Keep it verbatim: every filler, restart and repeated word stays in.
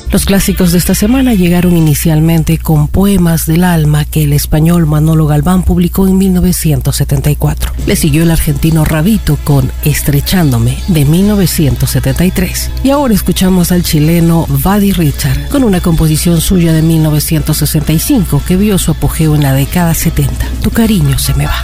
Los clásicos de esta semana llegaron inicialmente con Poemas del Alma, que el español Manolo Galván publicó en mil novecientos setenta y cuatro. Le siguió el argentino Rabito con Estrechándome, de mil novecientos setenta y tres. Y ahora escuchamos al chileno Buddy Richard con una composición suya de mil novecientos sesenta y cinco que vio su apogeo en la década setenta. Tu cariño se me va.